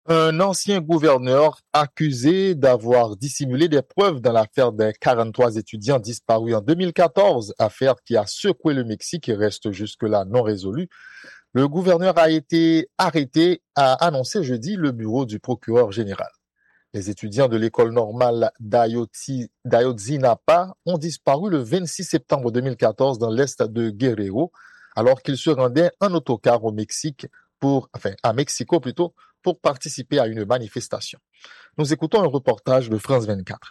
Un ancien gouverneur accusé d'avoir dissimulé des preuves dans l'affaire des 43 étudiants disparus en 2014, affaire qui a secoué le Mexique et reste jusque-là non résolue. Le gouverneur a été arrêté, a annoncé jeudi le bureau du procureur général. Les étudiants de l'école normale d'Ayotzinapa ont disparu le 26 septembre 2014 dans l'est de Guerrero, alors qu'ils se rendaient en autocar au Mexique à Mexico plutôt, pour participer à une manifestation. Nous écoutons un reportage de France 24.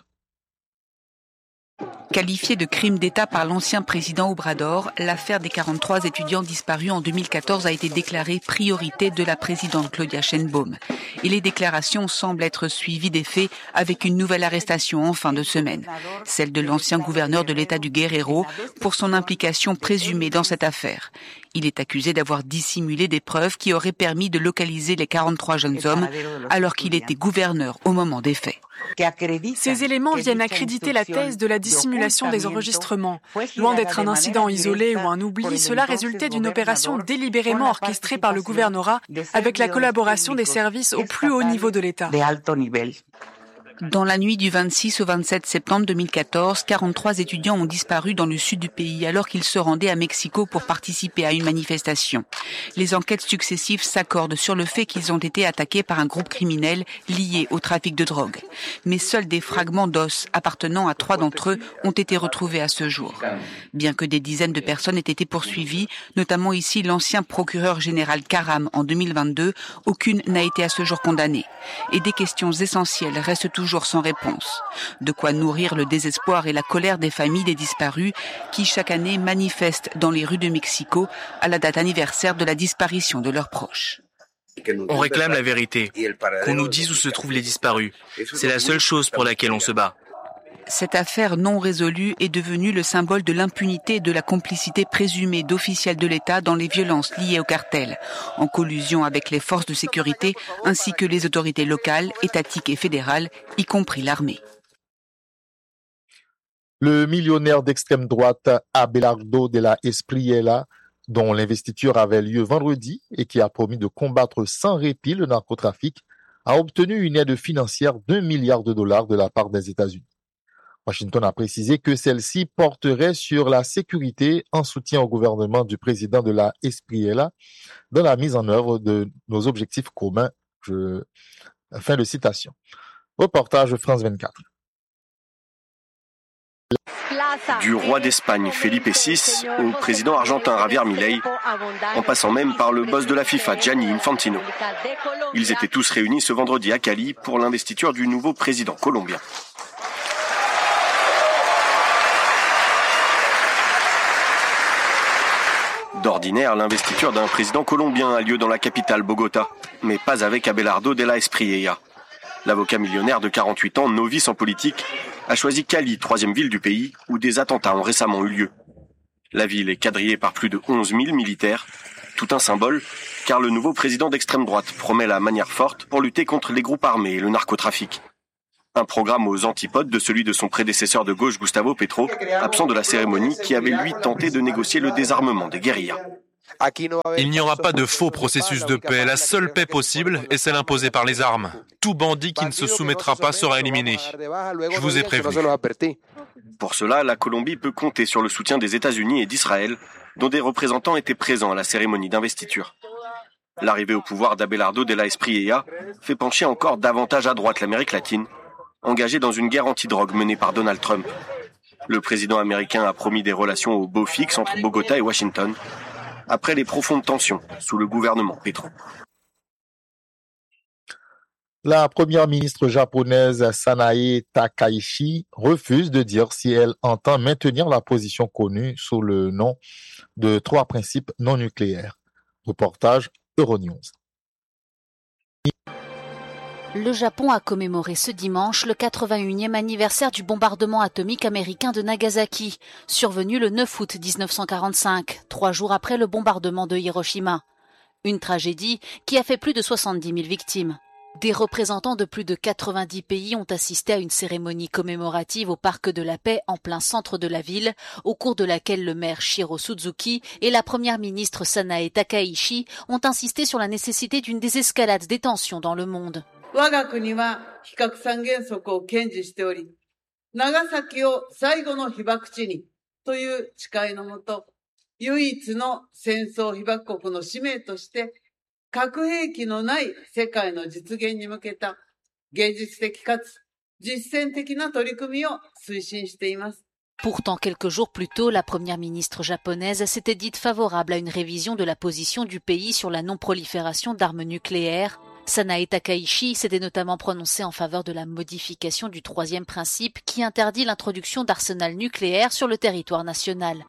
Qualifiée de crime d'État par l'ancien président Obrador, l'affaire des 43 étudiants disparus en 2014 a été déclarée priorité de la présidente Claudia Sheinbaum. Et les déclarations semblent être suivies des faits avec une nouvelle arrestation en fin de semaine. Celle de l'ancien gouverneur de l'État du Guerrero pour son implication présumée dans cette affaire. Il est accusé d'avoir dissimulé des preuves qui auraient permis de localiser les 43 jeunes hommes alors qu'il était gouverneur au moment des faits. Ces éléments viennent accréditer la thèse de la dissimulation des enregistrements. Loin d'être un incident isolé ou un oubli, cela résultait d'une opération délibérément orchestrée par le gouvernorat avec la collaboration des services au plus haut niveau de l'État. Dans la nuit du 26 au 27 septembre 2014, 43 étudiants ont disparu dans le sud du pays alors qu'ils se rendaient à Mexico pour participer à une manifestation. Les enquêtes successives s'accordent sur le fait qu'ils ont été attaqués par un groupe criminel lié au trafic de drogue. Mais seuls des fragments d'os appartenant à 3 d'entre eux ont été retrouvés à ce jour. Bien que des dizaines de personnes aient été poursuivies, notamment ici l'ancien procureur général Karam en 2022, aucune n'a été à ce jour condamnée. Et des questions essentielles restent toujours sans réponse. De quoi nourrir le désespoir et la colère des familles des disparus qui chaque année manifestent dans les rues de Mexico à la date anniversaire de la disparition de leurs proches. On réclame la vérité, qu'on nous dise où se trouvent les disparus. C'est la seule chose pour laquelle on se bat. Cette affaire non résolue est devenue le symbole de l'impunité et de la complicité présumée d'officiels de l'État dans les violences liées au cartel, en collusion avec les forces de sécurité ainsi que les autorités locales, étatiques et fédérales, y compris l'armée. Le millionnaire d'extrême droite Abelardo de la Espriella, dont l'investiture avait lieu vendredi et qui a promis de combattre sans répit le narcotrafic, a obtenu une aide financière d'$1 milliard de la part des États-Unis. Washington a précisé que celle-ci porterait sur la sécurité en soutien au gouvernement du président de la Espriella dans la mise en œuvre de nos objectifs communs. Fin de citation. Reportage France 24. Du roi d'Espagne Felipe VI au président argentin Javier Milei, en passant même par le boss de la FIFA Gianni Infantino. Ils étaient tous réunis ce vendredi à Cali pour l'investiture du nouveau président colombien. D'ordinaire, l'investiture d'un président colombien a lieu dans la capitale Bogota, mais pas avec Abelardo de la Espriella. L'avocat millionnaire de 48 ans, novice en politique, a choisi Cali, 3e ville du pays, où des attentats ont récemment eu lieu. La ville est quadrillée par plus de 11 000 militaires, tout un symbole, car le nouveau président d'extrême droite promet la manière forte pour lutter contre les groupes armés et le narcotrafic. Un programme aux antipodes de celui de son prédécesseur de gauche Gustavo Petro, absent de la cérémonie, qui avait lui tenté de négocier le désarmement des guérillas. Il n'y aura pas de faux processus de paix. La seule paix possible est celle imposée par les armes. Tout bandit qui ne se soumettra pas sera éliminé. Je vous ai prévenu. Pour cela, la Colombie peut compter sur le soutien des États-Unis et d'Israël, dont des représentants étaient présents à la cérémonie d'investiture. L'arrivée au pouvoir d'Abelardo de la Espriella fait pencher encore davantage à droite l'Amérique latine, engagée dans une guerre anti-drogue menée par Donald Trump. Le président américain a promis des relations au beau fixe entre Bogota et Washington, après les profondes tensions sous le gouvernement Petro. La première ministre japonaise Sanae Takaichi refuse de dire si elle entend maintenir la position connue sous le nom de 3 principes non nucléaires. Reportage Euronews. Le Japon a commémoré ce dimanche le 81e anniversaire du bombardement atomique américain de Nagasaki, survenu le 9 août 1945, 3 jours après le bombardement de Hiroshima. Une tragédie qui a fait plus de 70 000 victimes. Des représentants de plus de 90 pays ont assisté à une cérémonie commémorative au Parc de la Paix en plein centre de la ville, au cours de laquelle le maire Shiro Suzuki et la première ministre Sanae Takaichi ont insisté sur la nécessité d'une désescalade des tensions dans le monde. Pourtant, quelques jours plus tôt, la première ministre japonaise s'était dite favorable à une révision de la position du pays sur la non-prolifération d'armes nucléaires. Sanae Takaichi s'était notamment prononcée en faveur de la modification du troisième principe qui interdit l'introduction d'arsenals nucléaires sur le territoire national.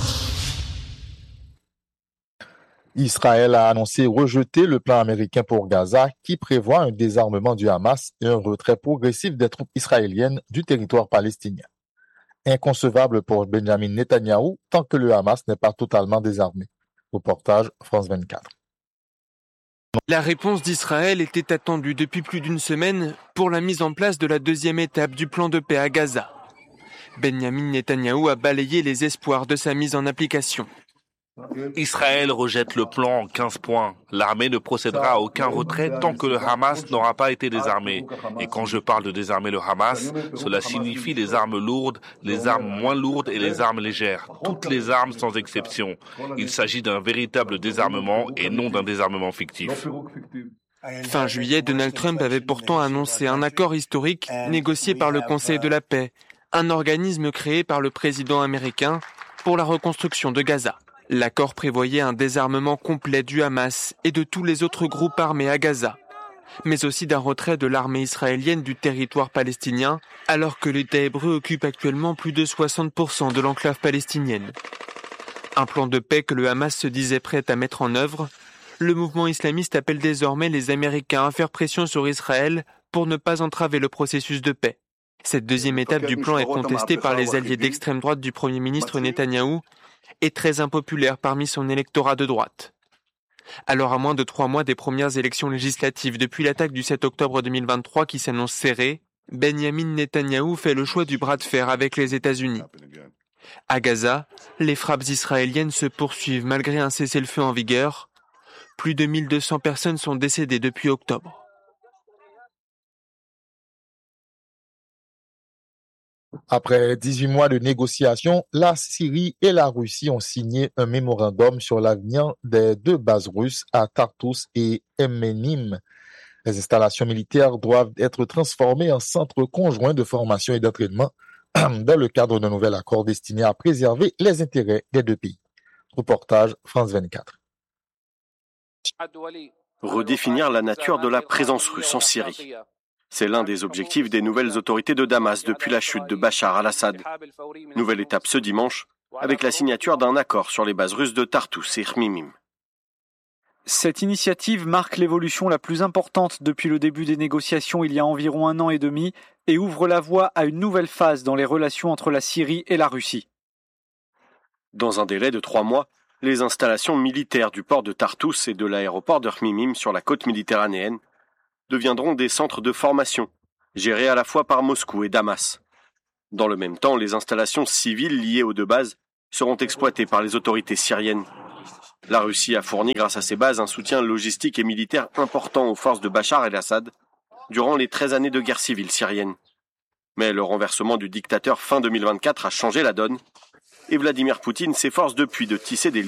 Israël a annoncé rejeter le plan américain pour Gaza qui prévoit un désarmement du Hamas et un retrait progressif des troupes israéliennes du territoire palestinien. Inconcevable pour Benjamin Netanyahou tant que le Hamas n'est pas totalement désarmé. Reportage France 24. La réponse d'Israël était attendue depuis plus d'une semaine pour la mise en place de la deuxième étape du plan de paix à Gaza. Benjamin Netanyahou a balayé les espoirs de sa mise en application. Israël rejette le plan en 15 points. L'armée ne procédera à aucun retrait tant que le Hamas n'aura pas été désarmé. Et quand je parle de désarmer le Hamas, cela signifie les armes lourdes, les armes moins lourdes et les armes légères. Toutes les armes sans exception. Il s'agit d'un véritable désarmement et non d'un désarmement fictif. Fin juillet, Donald Trump avait pourtant annoncé un accord historique négocié par le Conseil de la paix, un organisme créé par le président américain pour la reconstruction de Gaza. L'accord prévoyait un désarmement complet du Hamas et de tous les autres groupes armés à Gaza, mais aussi d'un retrait de l'armée israélienne du territoire palestinien, alors que l'État hébreu occupe actuellement plus de 60% de l'enclave palestinienne. Un plan de paix que le Hamas se disait prêt à mettre en œuvre. Le mouvement islamiste appelle désormais les Américains à faire pression sur Israël pour ne pas entraver le processus de paix. Cette deuxième étape du plan est contestée par les alliés d'extrême droite du Premier ministre Netanyahou et très impopulaire parmi son électorat de droite. Alors à moins de 3 mois des premières élections législatives depuis l'attaque du 7 octobre 2023 qui s'annonce serrée, Benjamin Netanyahou fait le choix du bras de fer avec les États-Unis. À Gaza, les frappes israéliennes se poursuivent malgré un cessez-le-feu en vigueur. Plus de 1200 personnes sont décédées depuis octobre. Après 18 mois de négociations, la Syrie et la Russie ont signé un mémorandum sur l'avenir des 2 bases russes à Tartus et Emmenim. Les installations militaires doivent être transformées en centres conjoints de formation et d'entraînement dans le cadre d'un nouvel accord destiné à préserver les intérêts des 2 pays. Reportage France 24. Redéfinir la nature de la présence russe en Syrie. C'est l'un des objectifs des nouvelles autorités de Damas depuis la chute de Bachar al-Assad. Nouvelle étape ce dimanche, avec la signature d'un accord sur les bases russes de Tartus et Khmimim. Cette initiative marque l'évolution la plus importante depuis le début des négociations il y a environ 1 an et demi et ouvre la voie à une nouvelle phase dans les relations entre la Syrie et la Russie. Dans un délai de 3 mois, les installations militaires du port de Tartus et de l'aéroport de Khmimim sur la côte méditerranéenne deviendront des centres de formation, gérés à la fois par Moscou et Damas. Dans le même temps, les installations civiles liées aux 2 bases seront exploitées par les autorités syriennes. La Russie a fourni grâce à ces bases un soutien logistique et militaire important aux forces de Bachar el-Assad durant les 13 années de guerre civile syrienne. Mais le renversement du dictateur fin 2024 a changé la donne et Vladimir Poutine s'efforce depuis de tisser des